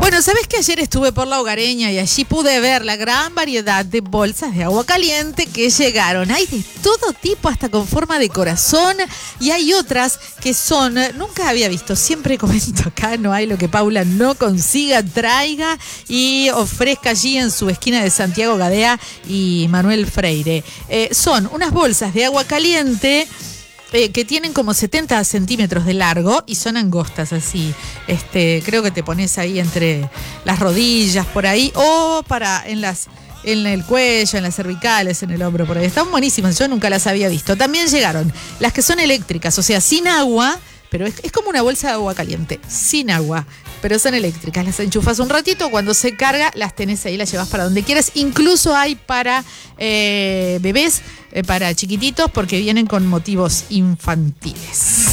Bueno, ¿sabés que ayer estuve por La Hogareña y allí pude ver la gran variedad de bolsas de agua caliente que llegaron? Hay de todo tipo, hasta con forma de corazón, y hay otras que son, nunca había visto, siempre comento acá, no hay lo que Paula no consiga, traiga y ofrezca allí en su esquina de Santiago Gadea y Manuel Freire. Son unas bolsas de agua caliente que tienen como 70 centímetros de largo y son angostas así. Creo que te pones ahí entre las rodillas, por ahí, o en el cuello, en las cervicales, en el hombro, por ahí. Están buenísimas, yo nunca las había visto. También llegaron las que son eléctricas, o sea, sin agua, pero es como una bolsa de agua caliente, sin agua, pero son eléctricas. Las enchufas un ratito, cuando se carga, las tenés ahí, las llevas para donde quieras. Incluso hay para bebés, para chiquititos, porque vienen con motivos infantiles.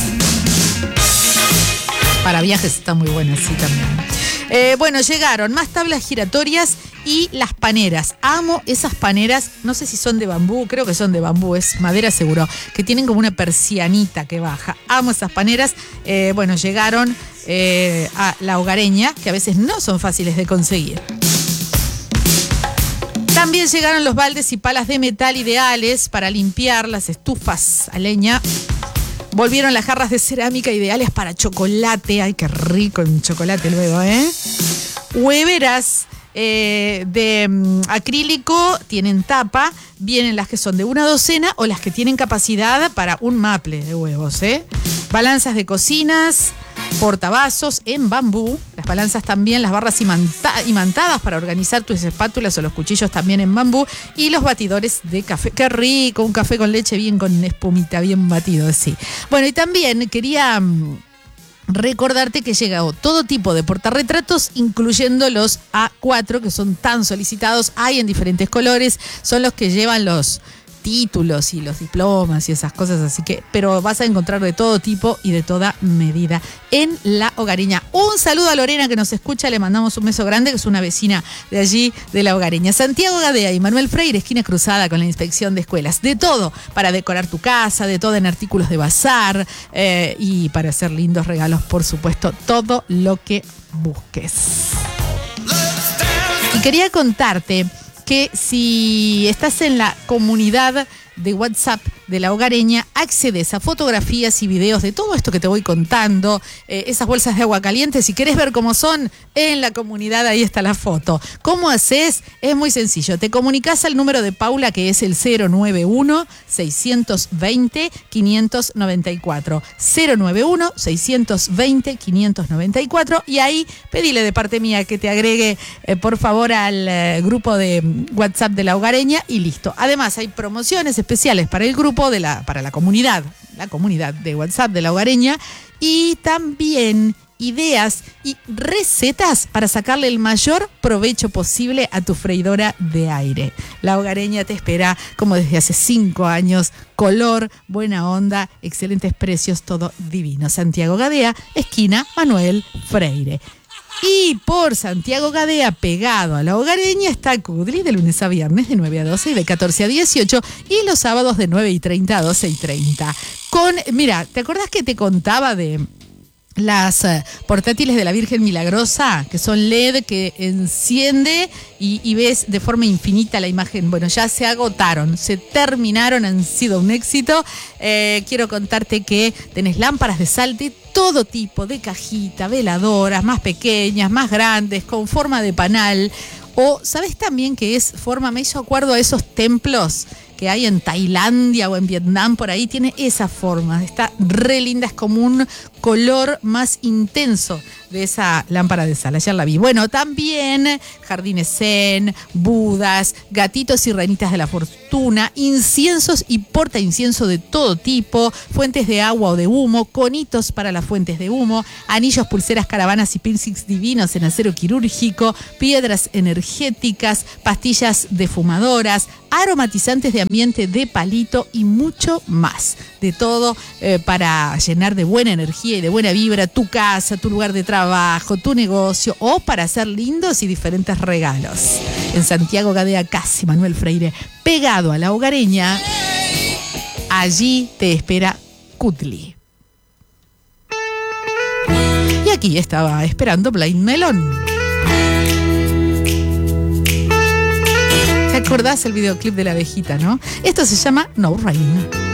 Para viajes está muy buena, sí, también. Bueno, llegaron más tablas giratorias y las paneras. Amo esas paneras, no sé si son de bambú, creo que son de bambú, es madera seguro, que tienen como una persianita que baja. Amo esas paneras. Bueno, llegaron a La Hogareña, que a veces no son fáciles de conseguir. También llegaron los baldes y palas de metal ideales para limpiar las estufas a leña. Volvieron las jarras de cerámica ideales para chocolate. Ay, qué rico el chocolate luego, ¿eh? Hueveras de acrílico, tienen tapa. Vienen las que son de una docena o las que tienen capacidad para un maple de huevos, ¿eh? Balanzas de cocinas, portavasos en bambú. Las balanzas también, las barras imantadas para organizar tus espátulas o los cuchillos también en bambú. Y los batidores de café. Qué rico, un café con leche bien con espumita, bien batido, sí. Bueno, y también quería recordarte que llegó todo tipo de portarretratos, incluyendo los A4, que son tan solicitados. Hay en diferentes colores, son los que llevan los títulos y los diplomas y esas cosas, así que, pero vas a encontrar de todo tipo y de toda medida en La Hogareña. Un saludo a Lorena, que nos escucha, le mandamos un beso grande, que es una vecina de allí de La Hogareña. Santiago Gadea y Manuel Freire, esquina cruzada con la inspección de escuelas. De todo para decorar tu casa, de todo en artículos de bazar y para hacer lindos regalos, por supuesto, todo lo que busques. Y quería contarte que si estás en la comunidad de WhatsApp de La Hogareña, accedes a fotografías y videos de todo esto que te voy contando, esas bolsas de agua caliente. Si querés ver cómo son en la comunidad, ahí está la foto. ¿Cómo haces? Es muy sencillo. Te comunicás al número de Paula, que es el 091-620-594. 091-620-594. Y ahí pedile de parte mía que te agregue, por favor, al grupo de WhatsApp de La Hogareña y listo. Además, hay promociones especiales para el grupo para la comunidad de WhatsApp de La Hogareña, y también ideas y recetas para sacarle el mayor provecho posible a tu freidora de aire. La Hogareña te espera como desde hace 5 años. Color, buena onda, excelentes precios, todo divino. Santiago Gadea, esquina Manuel Freire. Y por Santiago Gadea, pegado a La Hogareña, está Kudli, de lunes a viernes de 9 a 12 y de 14 a 18, y los sábados de 9:30 a 12:30. Mira, ¿te acordás que te contaba de las portátiles de la Virgen Milagrosa, que son LED, que enciende y ves de forma infinita la imagen? Bueno, ya se agotaron, se terminaron, han sido un éxito. Quiero contarte que tenés lámparas de sal de todo tipo, de cajita, veladoras, más pequeñas, más grandes, con forma de panal. O, ¿sabés también que es forma? Me hizo acuerdo a esos templos que hay en Tailandia o en Vietnam, por ahí tiene esa forma, está re linda, es como un color más intenso de esa lámpara de sal. Ayer la vi. Bueno, también jardines zen, budas, gatitos y reinitas de la fortuna, inciensos y porta incienso de todo tipo, fuentes de agua o de humo, conitos para las fuentes de humo, anillos, pulseras, caravanas y piercings divinos en acero quirúrgico, piedras energéticas, pastillas defumadoras, aromatizantes de ambiente de palito y mucho más. De todo para llenar de buena energía y de buena vibra tu casa, tu lugar de trabajo, tu negocio, o para hacer lindos y diferentes regalos. En Santiago Gadea, casi Manuel Freire, pegado a La Hogareña, allí te espera Kudli. Y aquí estaba esperando Blind Melon. ¿Te acordás el videoclip de la abejita, no? Esto se llama No Rain.